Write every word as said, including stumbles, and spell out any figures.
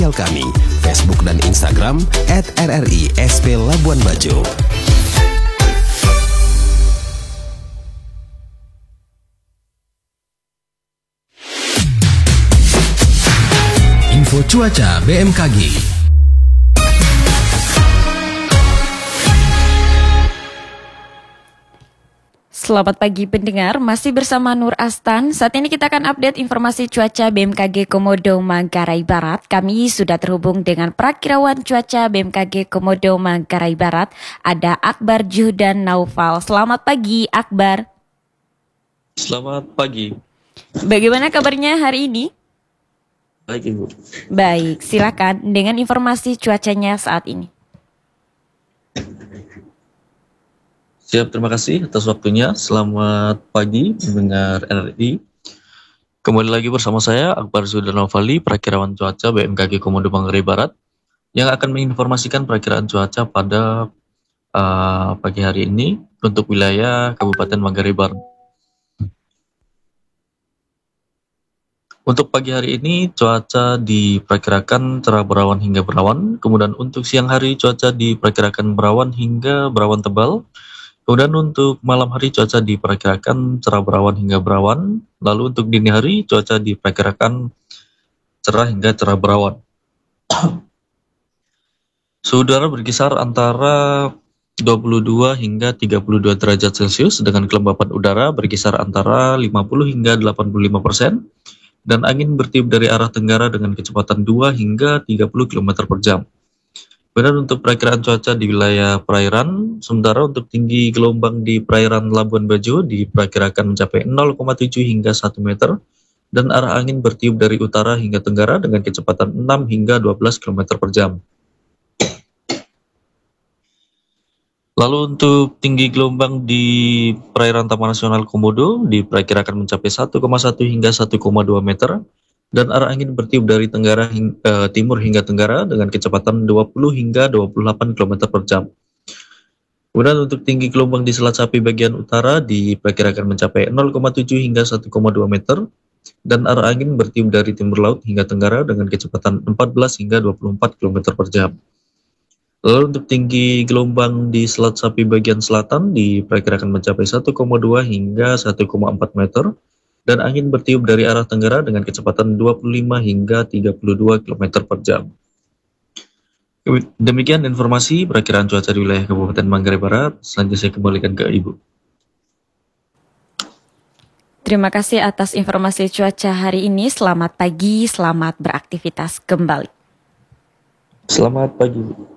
kami, Facebook dan Instagram et R R I S P Labuan Bajo. Info cuaca B M K G. Selamat pagi pendengar, masih bersama Nur Astan. Saat ini kita akan update informasi cuaca B M K G Komodo Manggarai Barat. Kami sudah terhubung dengan Prakirawan Cuaca B M K G Komodo Manggarai Barat. Ada Akbar Juhdan Naufal. Selamat pagi Akbar. Selamat pagi. Bagaimana kabarnya hari ini? Baik Ibu. Baik, silakan dengan informasi cuacanya saat ini. Siap, terima kasih atas waktunya. Selamat pagi mendengar R R I. Kembali lagi bersama saya Akbar Juhdan Naufal, Prakirawan Cuaca B M K G Komodo Manggarai Barat, yang akan menginformasikan perakiraan cuaca pada uh, pagi hari ini untuk wilayah Kabupaten Manggarai Barat. Untuk pagi hari ini cuaca diperkirakan cerah berawan hingga berawan. Kemudian untuk siang hari cuaca diperkirakan berawan hingga berawan tebal. Kemudian untuk malam hari cuaca diperkirakan cerah berawan hingga berawan. Lalu untuk dini hari cuaca diperkirakan cerah hingga cerah berawan. Suhu udara berkisar antara dua puluh dua hingga tiga puluh dua derajat Celcius dengan kelembapan udara berkisar antara lima puluh hingga delapan puluh lima persen. Dan angin bertiup dari arah tenggara dengan kecepatan dua hingga tiga puluh kilometer per jam. Benar untuk perakiraan cuaca di wilayah perairan, sementara untuk tinggi gelombang di perairan Labuan Bajo diperkirakan mencapai nol koma tujuh hingga satu meter, dan arah angin bertiup dari utara hingga tenggara dengan kecepatan enam hingga dua belas kilometer per jam. Lalu untuk tinggi gelombang di perairan Taman Nasional Komodo diperkirakan mencapai satu koma satu hingga satu koma dua meter, dan arah angin bertiup dari tenggara hingga, eh, timur hingga tenggara dengan kecepatan dua puluh hingga dua puluh delapan kilometer per jam. Kemudian untuk tinggi gelombang di Selat Sapi bagian utara diperkirakan mencapai nol koma tujuh hingga satu koma dua meter, dan arah angin bertiup dari timur laut hingga tenggara dengan kecepatan empat belas hingga dua puluh empat kilometer per jam. Lalu untuk tinggi gelombang di Selat Sapi bagian selatan diperkirakan mencapai satu koma dua hingga satu koma empat meter, dan angin bertiup dari arah tenggara dengan kecepatan dua puluh lima hingga tiga puluh dua kilometer per jam. Demikian informasi perakiraan cuaca di wilayah Kabupaten Manggarai Barat. Selanjutnya saya kembalikan ke Ibu. Terima kasih atas informasi cuaca hari ini. Selamat pagi, selamat beraktivitas kembali. Selamat pagi.